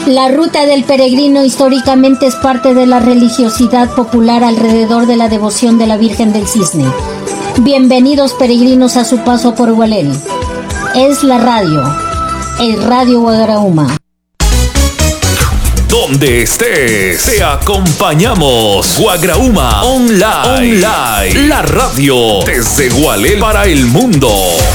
La ruta del peregrino históricamente es parte de la religiosidad popular alrededor de la devoción de la Virgen del Cisne. Bienvenidos peregrinos a su paso por Gualel. Es la radio, el Radio Guagrauma. Donde estés, te acompañamos. Guagrauma Online. La radio desde Gualel para el mundo.